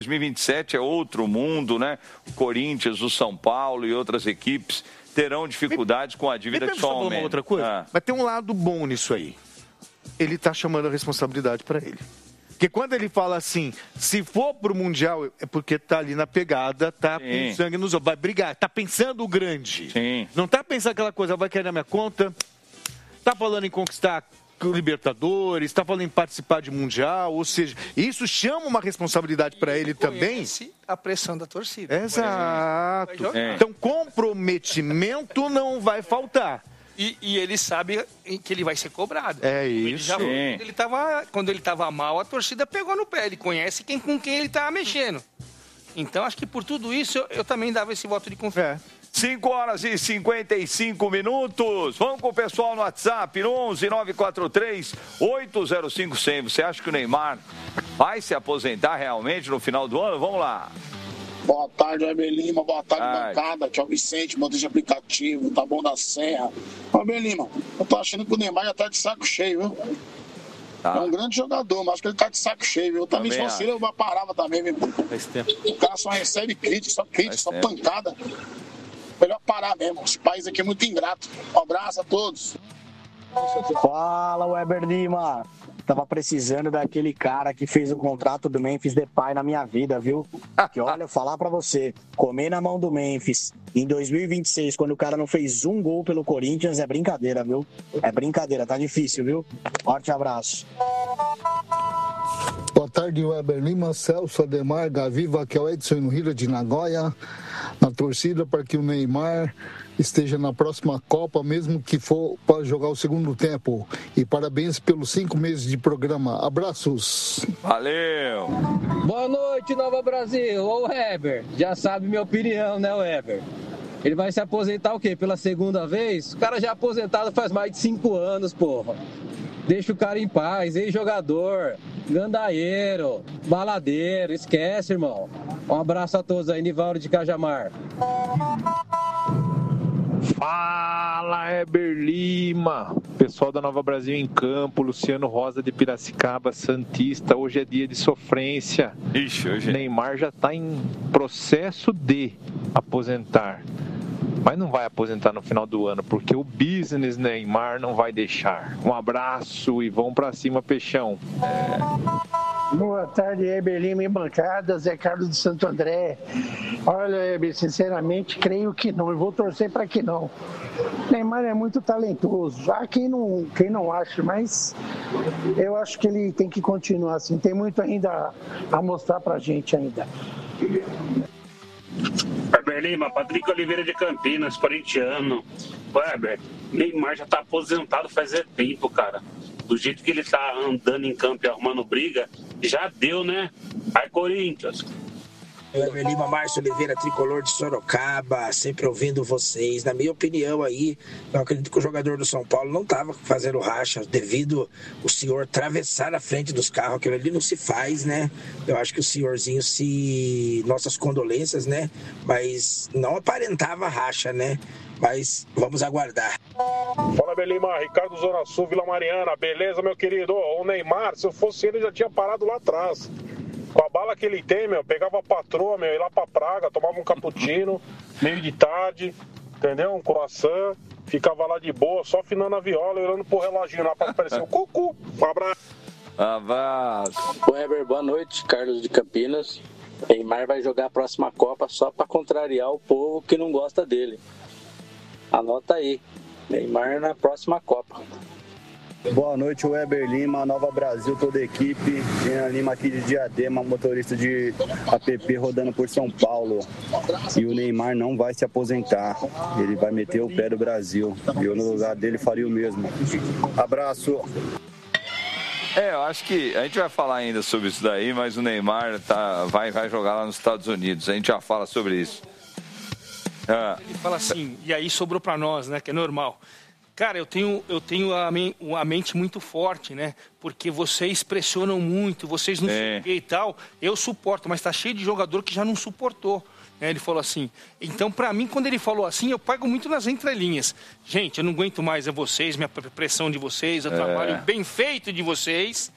2027 é outro mundo, né? O Corinthians, o São Paulo e outras equipes terão dificuldades com a dívida que só aumenta. Uma outra coisa? Mas tem um lado bom nisso aí. Ele está chamando a responsabilidade para ele. Porque quando ele fala assim, se for pro Mundial, é porque tá ali na pegada, tá com sangue nos olhos, vai brigar, tá pensando o grande. Sim. Não tá pensando aquela coisa, vai cair na minha conta, tá falando em conquistar o Libertadores, tá falando em participar de Mundial, ou seja, isso chama uma responsabilidade para ele também. A pressão da torcida. Exato. Então, comprometimento não vai faltar. E ele sabe que ele vai ser cobrado. É isso. Quando ele estava mal, a torcida pegou no pé. Ele conhece com quem ele estava mexendo. Então, acho que por tudo isso, eu também dava esse voto de confiança. 5h55. Vamos com o pessoal no WhatsApp, no 11-943-805-100. Você acha que o Neymar vai se aposentar realmente no final do ano? Vamos lá. Boa tarde, Weber Lima. Boa tarde, bancada. Tchau, Vicente, motorista de aplicativo, tá bom da Serra. Weber Lima, eu tô achando que o Neymar já tá de saco cheio, viu? É um grande jogador, mas acho que ele tá de saco cheio, viu? Eu também, se fosse ele, eu parava também, viu? O cara só recebe crítica, só pancada. Melhor parar mesmo. Esse país aqui é muito ingrato. Um abraço a todos. Fala, Weber Lima. Tava precisando daquele cara que fez o contrato do Memphis Depay na minha vida, viu? Que olha, eu falar pra você, comer na mão do Memphis em 2026, quando o cara não fez um gol pelo Corinthians, é brincadeira, viu? É brincadeira, tá difícil, viu? Forte abraço. Boa tarde, Weber Lima, Celso, Ademar, Gaviva, que é o Edson no Rio de Nagoya, na torcida para que o Neymar esteja na próxima Copa, mesmo que for para jogar o segundo tempo. E parabéns pelos 5 meses de programa. Abraços. Valeu. Boa noite, Nova Brasil. Ô, Weber, já sabe minha opinião, né, Weber? Ele vai se aposentar o quê? Pela segunda vez? O cara já é aposentado faz mais de 5 anos, porra. Deixa o cara em paz, ex-jogador, gandaieiro, baladeiro, esquece, irmão. Um abraço a todos aí, Nivaldo de Cajamar. Fala, Weber Lima, pessoal da Nova Brasil em campo, Luciano Rosa de Piracicaba, Santista, hoje é dia de sofrência. Hoje... Neymar já está em processo de aposentar, mas não vai aposentar no final do ano, porque o business Neymar não vai deixar. Um abraço e vão pra cima, Peixão. Boa tarde, Weber Lima e bancada, Zé Carlos de Santo André. Olha, Weber, sinceramente, creio que não, eu vou torcer para que não. Neymar é muito talentoso, há quem não acha, mas eu acho que ele tem que continuar assim, tem muito ainda a mostrar pra gente ainda. Weber Lima, Patrick Oliveira de Campinas, corintiano. Weber, Neymar já tá aposentado faz tempo, cara. Do jeito que ele tá andando em campo e arrumando briga, já deu, né? Aí, Corinthians. Weber Lima, Márcio Oliveira, tricolor de Sorocaba, sempre ouvindo vocês. Na minha opinião aí, eu acredito que o jogador do São Paulo não estava fazendo racha devido o senhor atravessar a frente dos carros, aquilo ali não se faz, né? Eu acho que o senhorzinho nossas condolências, né? Mas não aparentava racha, né? Mas vamos aguardar. Fala, Belima, Ricardo Zona Sul, Vila Mariana. Beleza, meu querido? O Neymar, se eu fosse ele, já tinha parado lá atrás. Com a bala que ele tem, pegava a patroa, ia lá pra Praga, tomava um cappuccino, meio de tarde, entendeu? Um croissant, ficava lá de boa, só afinando a viola e olhando pro reloginho lá pra aparecer o cucu. Um abraço. Abraço. Weber, boa noite, Carlos de Campinas. Neymar vai jogar a próxima Copa só pra contrariar o povo que não gosta dele. Anota aí, Neymar na próxima Copa. Boa noite, Weber Lima, Nova Brasil, toda a equipe. Jean Lima aqui de Diadema, motorista de app rodando por São Paulo. E o Neymar não vai se aposentar, ele vai meter o pé do Brasil. E eu no lugar dele faria o mesmo. Abraço. Eu acho que a gente vai falar ainda sobre isso daí, mas o Neymar vai jogar lá nos Estados Unidos. A gente já fala sobre isso. Ele fala assim, e aí sobrou pra nós, né, que é normal. Cara, eu tenho a mente muito forte, né? Porque vocês pressionam muito, vocês não sei o que e tal. Eu suporto, mas tá cheio de jogador que já não suportou. Né? Ele falou assim. Então, pra mim, quando ele falou assim, eu pego muito nas entrelinhas. Gente, eu não aguento mais vocês, minha pressão de vocês, o trabalho bem feito de vocês.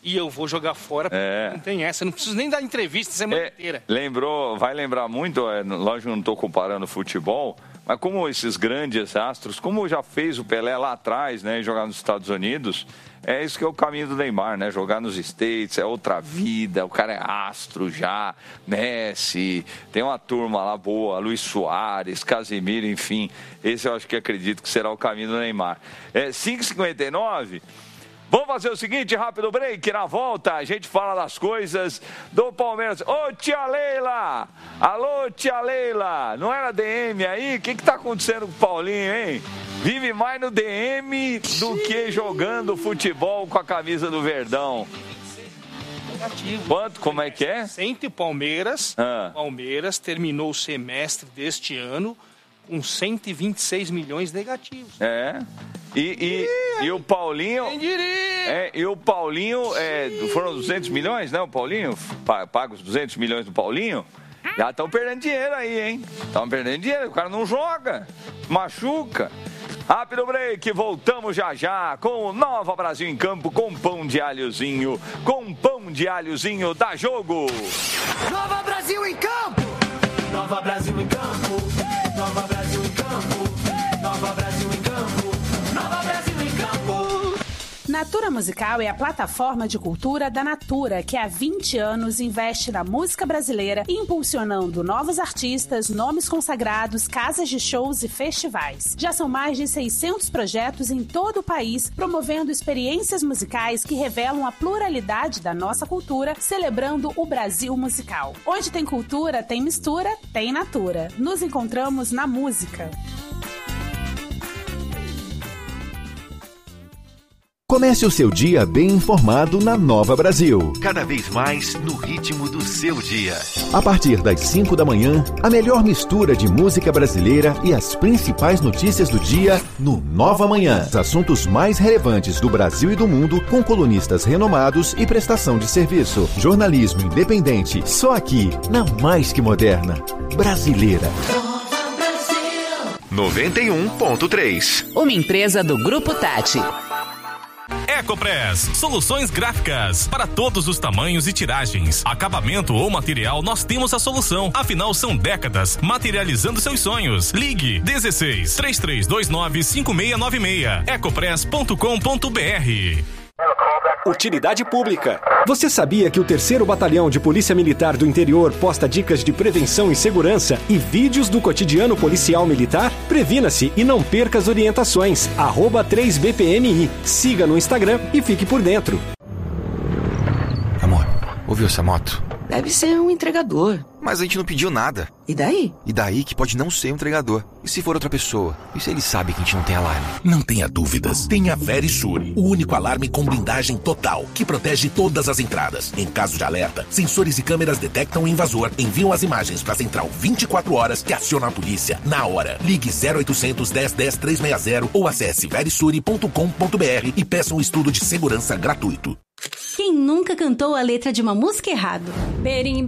e eu vou jogar fora, porque não tem essa. Eu não preciso nem dar entrevista a semana inteira. Vai lembrar muito, lógico que eu não estou comparando futebol, mas como esses grandes astros, como já fez o Pelé lá atrás, né, jogar nos Estados Unidos, é isso que é o caminho do Neymar, né? Jogar nos States é outra vida, o cara é astro já, Messi, tem uma turma lá boa, Luis Soares, Casemiro, enfim. Esse eu acho que acredito que será o caminho do Neymar. 5h59, vamos fazer o seguinte, rápido break, na volta a gente fala das coisas do Palmeiras. Ô, tia Leila! Alô, tia Leila! Não era DM aí? O que tá acontecendo com o Paulinho, hein? Vive mais no DM do que jogando futebol com a camisa do Verdão. Negativo. Quanto? Como é que é? Sempre o Palmeiras. Palmeiras terminou o semestre deste ano com 126 milhões negativos. E o Paulinho... Quem diria? E o Paulinho, foram 200 milhões, né? O Paulinho, paga os 200 milhões do Paulinho. Já estão perdendo dinheiro aí, hein? Estão perdendo dinheiro, o cara não joga, machuca. Rápido break, voltamos já com o Nova Brasil em Campo, com pão de alhozinho, da Jogo. Nova Brasil em Campo! Nova Brasil em Campo! Nova Brasil em Campo! Nova Brasil em Campo! Nova Brasil em Campo! Natura Musical é a plataforma de cultura da Natura, que há 20 anos investe na música brasileira, impulsionando novos artistas, nomes consagrados, casas de shows e festivais. Já são mais de 600 projetos em todo o país, promovendo experiências musicais que revelam a pluralidade da nossa cultura, celebrando o Brasil musical. Onde tem cultura, tem mistura, tem Natura. Nos encontramos na música. Comece o seu dia bem informado na Nova Brasil. Cada vez mais no ritmo do seu dia. A partir das 5 da manhã, a melhor mistura de música brasileira e as principais notícias do dia no Nova Manhã. Os assuntos mais relevantes do Brasil e do mundo, com colunistas renomados e prestação de serviço. Jornalismo independente, só aqui, na Mais Que Moderna. Brasileira. 91.3. Uma empresa do Grupo Tati. Ecopress, soluções gráficas para todos os tamanhos e tiragens. Acabamento ou material, nós temos a solução. Afinal, são décadas materializando seus sonhos. Ligue 16 3329 5696. ecopress.com.br. Utilidade pública. Você sabia que o 3º Batalhão de Polícia Militar do Interior posta dicas de prevenção e segurança e vídeos do cotidiano policial militar? Previna-se e não perca as orientações. @3BPMI. Siga no Instagram e fique por dentro. Amor, ouviu essa moto? Deve ser um entregador. Mas a gente não pediu nada. E daí? E daí que pode não ser um entregador. E se for outra pessoa? E se ele sabe que a gente não tem alarme? Não tenha dúvidas. Tem a Verisure, o único alarme com blindagem total, que protege todas as entradas. Em caso de alerta, sensores e câmeras detectam o invasor, enviam as imagens para a central 24 horas que aciona a polícia na hora. Ligue 0800 10 10 360 ou acesse verisure.com.br e peça um estudo de segurança gratuito. Quem nunca cantou a letra de uma música errado?